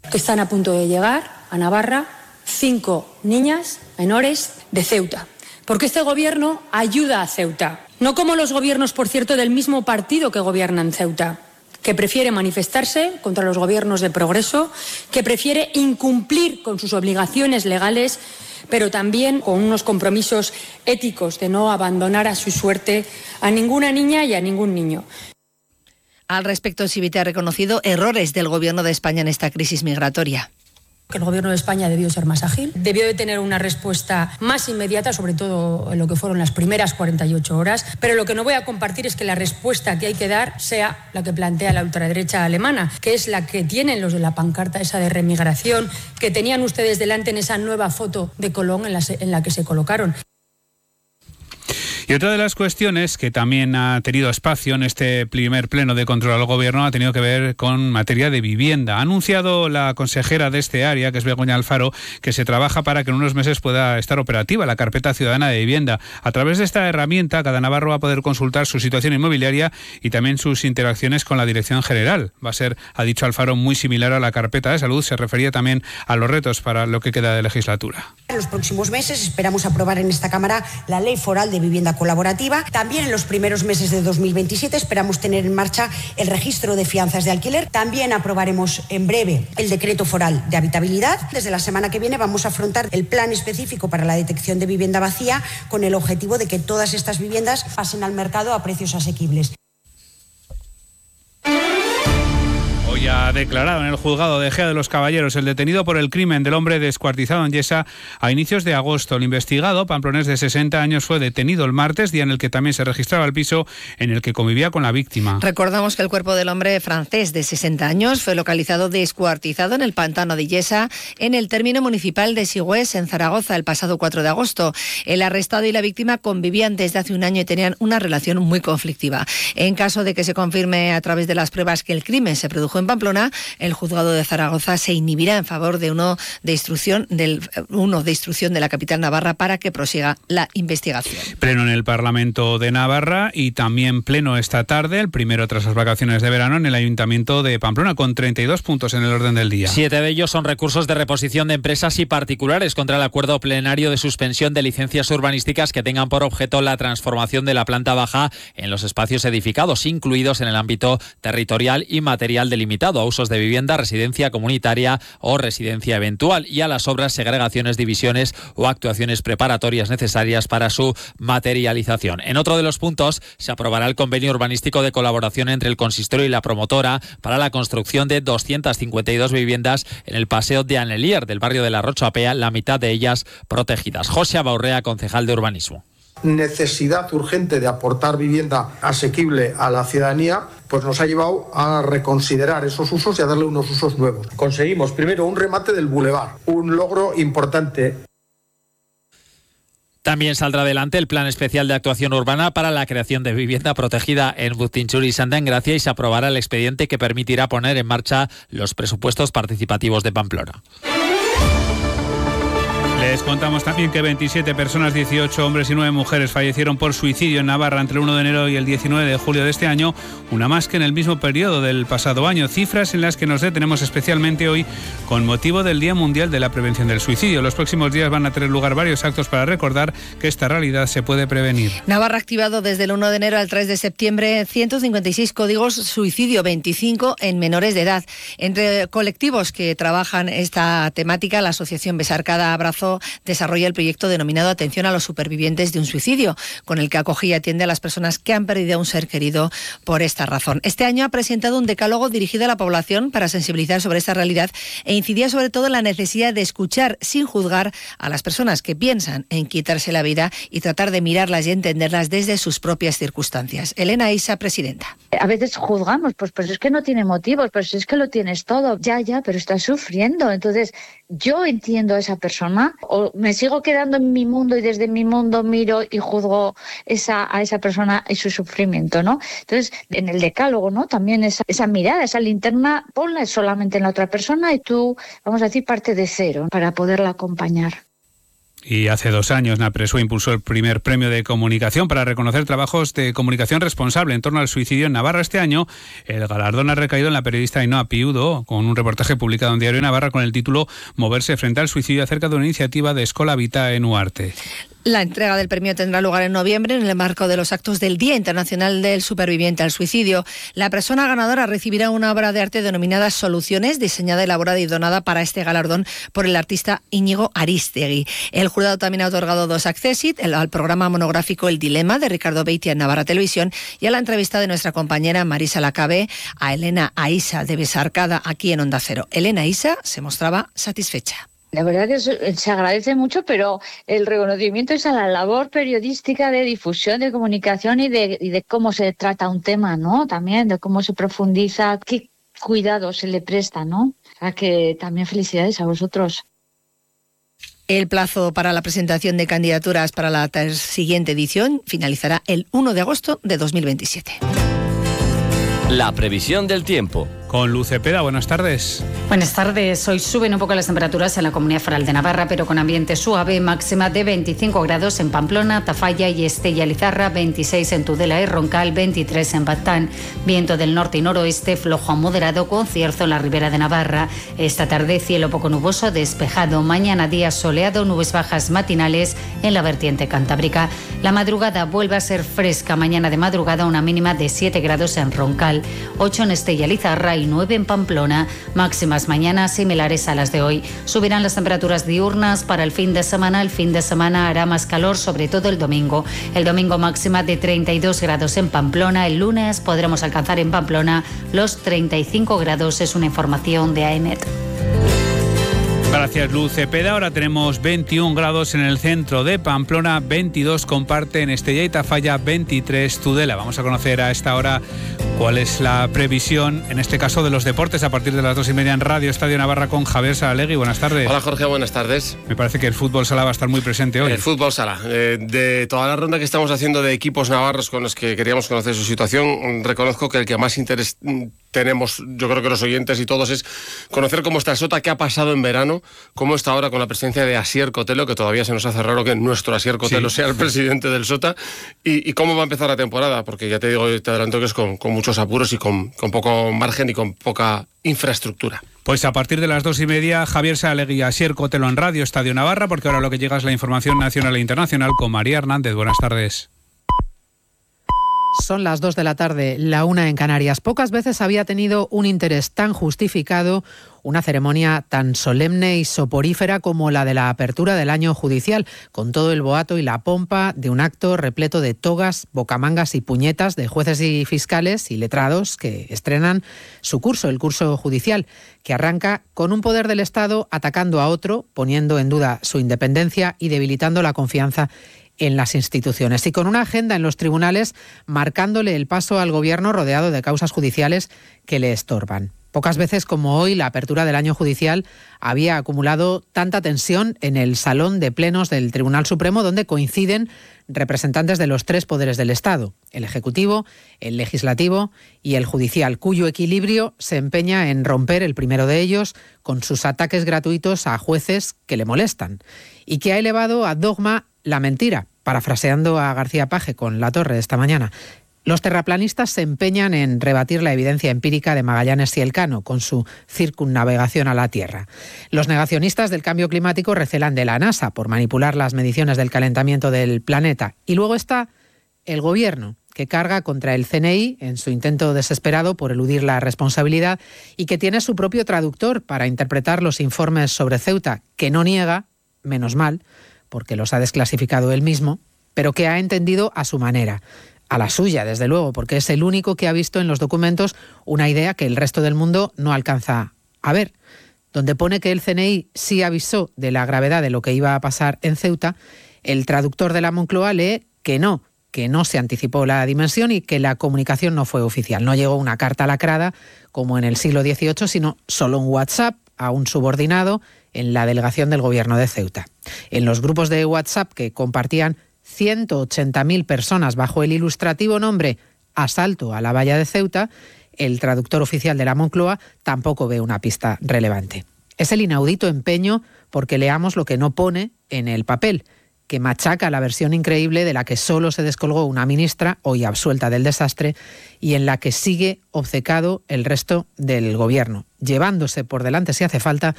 que están a punto de llegar a Navarra 5 niñas menores de Ceuta. Porque este gobierno ayuda a Ceuta. No como los gobiernos, por cierto, del mismo partido que gobiernan Ceuta, que prefiere manifestarse contra los gobiernos de progreso, que prefiere incumplir con sus obligaciones legales, pero también con unos compromisos éticos de no abandonar a su suerte a ninguna niña y a ningún niño. Al respecto, Civite ha reconocido errores del Gobierno de España en esta crisis migratoria. Que el Gobierno de España debió ser más ágil, debió de tener una respuesta más inmediata, sobre todo en lo que fueron las primeras 48 horas, pero lo que no voy a compartir es que la respuesta que hay que dar sea la que plantea la ultraderecha alemana, que es la que tienen los de la pancarta esa de remigración, que tenían ustedes delante en esa nueva foto de Colón en la que se colocaron. Y otra de las cuestiones que también ha tenido espacio en este primer pleno de control al Gobierno ha tenido que ver con materia de vivienda. Ha anunciado la consejera de este área, que es Begoña Alfaro, que se trabaja para que en unos meses pueda estar operativa la carpeta ciudadana de vivienda. A través de esta herramienta, cada navarro va a poder consultar su situación inmobiliaria y también sus interacciones con la Dirección General. Va a ser, ha dicho Alfaro, muy similar a la carpeta de salud. Se refería también a los retos para lo que queda de legislatura. En los próximos meses esperamos aprobar en esta Cámara la Ley Foral de Vivienda Colaborativa. También en los primeros meses de 2027 esperamos tener en marcha el registro de fianzas de alquiler. También aprobaremos en breve el decreto foral de habitabilidad. Desde la semana que viene vamos a afrontar el plan específico para la detección de vivienda vacía con el objetivo de que todas estas viviendas pasen al mercado a precios asequibles. Hoy ha declarado en el juzgado de Ejea de los Caballeros el detenido por el crimen del hombre descuartizado en Yesa a inicios de agosto. El investigado, pamplonés de 60 años, fue detenido el martes, día en el que también se registraba el piso en el que convivía con la víctima. Recordamos que el cuerpo del hombre francés de 60 años fue localizado descuartizado en el pantano de Yesa, en el término municipal de Sigüés, en Zaragoza, el pasado 4 de agosto. El arrestado y la víctima convivían desde hace un año y tenían una relación muy conflictiva. En caso de que se confirme a través de las pruebas que el crimen se produjo en Pamplona, el juzgado de Zaragoza se inhibirá en favor de uno de instrucción de la capital navarra para que prosiga la investigación. Pleno en el Parlamento de Navarra y también pleno esta tarde, el primero tras las vacaciones de verano, en el Ayuntamiento de Pamplona, con 32 puntos en el orden del día. 7 de ellos son recursos de reposición de empresas y particulares contra el acuerdo plenario de suspensión de licencias urbanísticas que tengan por objeto la transformación de la planta baja en los espacios edificados, incluidos en el ámbito territorial y material delimitado a usos de vivienda, residencia comunitaria o residencia eventual, y a las obras, segregaciones, divisiones o actuaciones preparatorias necesarias para su materialización. En otro de los puntos se aprobará el convenio urbanístico de colaboración entre el consistorio y la promotora para la construcción de 252 viviendas en el Paseo de Anelier del barrio de la Rochapea, la mitad de ellas protegidas. José Abaurrea, concejal de urbanismo. Necesidad urgente de aportar vivienda asequible a la ciudadanía, pues nos ha llevado a reconsiderar esos usos y a darle unos usos nuevos. Conseguimos primero un remate del bulevar, un logro importante. También saldrá adelante el Plan Especial de Actuación Urbana para la creación de vivienda protegida en Bustinchuri y Santa Engracia, y se aprobará el expediente que permitirá poner en marcha los presupuestos participativos de Pamplona. Les contamos también que 27 personas, 18 hombres y 9 mujeres fallecieron por suicidio en Navarra entre el 1 de enero y el 19 de julio de este año, una más que en el mismo periodo del pasado año, cifras en las que nos detenemos especialmente hoy con motivo del Día Mundial de la Prevención del Suicidio. Los próximos días van a tener lugar varios actos para recordar que esta realidad se puede prevenir. Navarra ha activado desde el 1 de enero al 3 de septiembre 156 códigos suicidio, 25 en menores de edad. Entre colectivos que trabajan esta temática, la Asociación Besar Cada Abrazo desarrolla el proyecto denominado Atención a los supervivientes de un suicidio, con el que acoge y atiende a las personas que han perdido a un ser querido por esta razón. Este año ha presentado un decálogo dirigido a la población para sensibilizar sobre esta realidad e incidía sobre todo en la necesidad de escuchar sin juzgar a las personas que piensan en quitarse la vida y tratar de mirarlas y entenderlas desde sus propias circunstancias. Elena Isa, presidenta. A veces juzgamos, pues es que no tiene motivos, pues es que lo tienes todo. Ya, pero está sufriendo. Entonces, yo entiendo a esa persona, o me sigo quedando en mi mundo y desde mi mundo miro y juzgo a esa persona y su sufrimiento, ¿no? Entonces, en el decálogo, ¿no? También esa mirada, esa linterna, ponla solamente en la otra persona y tú, vamos a decir, parte de cero para poderla acompañar. Y hace 2 años Napresua impulsó el primer premio de comunicación para reconocer trabajos de comunicación responsable en torno al suicidio en Navarra. Este año el galardón ha recaído en la periodista Ainhoa Piudo, con un reportaje publicado en Diario Navarra con el título Moverse frente al suicidio, acerca de una iniciativa de Escola Vita en Uarte. La entrega del premio tendrá lugar en noviembre en el marco de los actos del Día Internacional del Superviviente al Suicidio. La persona ganadora recibirá una obra de arte denominada Soluciones, diseñada, elaborada y donada para este galardón por el artista Íñigo Aristegui. El jurado también ha otorgado 2 accessit al programa monográfico El Dilema de Ricardo Beitia en Navarra Televisión y a la entrevista de nuestra compañera Marisa Lacabe a Elena Aisa de Besarcada aquí en Onda Cero. Elena Aisa se mostraba satisfecha. La verdad que se agradece mucho, pero el reconocimiento es a la labor periodística de difusión, de comunicación y de cómo se trata un tema, ¿no? También de cómo se profundiza, qué cuidado se le presta, ¿no? A que también felicidades a vosotros. El plazo para la presentación de candidaturas para la siguiente edición finalizará el 1 de agosto de 2027. La previsión del tiempo. Con Luz Cepeda, buenas tardes. Buenas tardes. Hoy suben un poco las temperaturas en la Comunidad Foral de Navarra, pero con ambiente suave, máxima de 25 grados en Pamplona, Tafalla y Estella-Lizarra, 26 en Tudela y Roncal, 23 en Baztán. Viento del norte y noroeste, flojo a moderado, con cierzo en la ribera de Navarra. Esta tarde, cielo poco nuboso, despejado. Mañana, día soleado, nubes bajas matinales en la vertiente cantábrica. La madrugada vuelve a ser fresca. Mañana de madrugada, una mínima de 7 grados en Roncal, 8 en Estella-Lizarra y 9 en Pamplona. Máximas mañana similares a las de hoy. Subirán las temperaturas diurnas para el fin de semana. El fin de semana hará más calor, sobre todo el domingo. El domingo máxima de 32 grados en Pamplona. El lunes podremos alcanzar en Pamplona los 35 grados. Es una información de AEMET. Gracias, Luz Cepeda. Ahora tenemos 21 grados en el centro de Pamplona, 22 comparte en Estella y Tafalla, 23 Tudela. Vamos a conocer a esta hora cuál es la previsión, en este caso de los deportes, a partir de las 2:30 en Radio Estadio Navarra con Javier Saralegui. Buenas tardes. Hola, Jorge, buenas tardes. Me parece que el fútbol sala va a estar muy presente hoy. El fútbol sala. De toda la ronda que estamos haciendo de equipos navarros con los que queríamos conocer su situación, reconozco que el que más interés tenemos, yo creo que los oyentes y todos, es conocer cómo está el Sota, qué ha pasado en verano, cómo está ahora con la presencia de Asier Cotelo, que todavía se nos hace raro que nuestro Asier Cotelo sea el presidente del Sota, y cómo va a empezar la temporada, porque ya te digo, te adelanto que es con muchos apuros y con poco margen y con poca infraestructura. Pues a partir de las 2:30, Javier Saralegui y Asier Cotelo en Radio Estadio Navarra, porque ahora lo que llega es la información nacional e internacional con María Hernández. Buenas tardes. Son las 2 de la tarde, la 1 en Canarias. Pocas veces había tenido un interés tan justificado una ceremonia tan solemne y soporífera como la de la apertura del año judicial, con todo el boato y la pompa de un acto repleto de togas, bocamangas y puñetas de jueces y fiscales y letrados que estrenan su curso, el curso judicial, que arranca con un poder del Estado atacando a otro, poniendo en duda su independencia y debilitando la confianza en las instituciones, y con una agenda en los tribunales marcándole el paso al gobierno rodeado de causas judiciales que le estorban. Pocas veces como hoy la apertura del año judicial había acumulado tanta tensión en el salón de plenos del Tribunal Supremo, donde coinciden representantes de los 3 poderes del Estado, el Ejecutivo, el Legislativo y el Judicial, cuyo equilibrio se empeña en romper el primero de ellos con sus ataques gratuitos a jueces que le molestan, y que ha elevado a dogma la mentira, parafraseando a García Paje con La Torre de esta mañana. Los terraplanistas se empeñan en rebatir la evidencia empírica de Magallanes y Elcano con su circunnavegación a la Tierra. Los negacionistas del cambio climático recelan de la NASA por manipular las mediciones del calentamiento del planeta. Y luego está el gobierno, que carga contra el CNI en su intento desesperado por eludir la responsabilidad y que tiene su propio traductor para interpretar los informes sobre Ceuta, que no niega, menos mal, porque los ha desclasificado él mismo, pero que ha entendido a su manera. A la suya, desde luego, porque es el único que ha visto en los documentos una idea que el resto del mundo no alcanza a ver. Donde pone que el CNI sí avisó de la gravedad de lo que iba a pasar en Ceuta, el traductor de la Moncloa lee que no se anticipó la dimensión y que la comunicación no fue oficial. No llegó una carta lacrada como en el siglo XVIII, sino solo un WhatsApp a un subordinado en la delegación del gobierno de Ceuta. En los grupos de WhatsApp que compartían 180.000 personas bajo el ilustrativo nombre Asalto a la valla de Ceuta, el traductor oficial de la Moncloa tampoco ve una pista relevante. Es el inaudito empeño porque leamos lo que no pone en el papel, que machaca la versión increíble de la que solo se descolgó una ministra, hoy absuelta del desastre, y en la que sigue obcecado el resto del gobierno, llevándose por delante, si hace falta,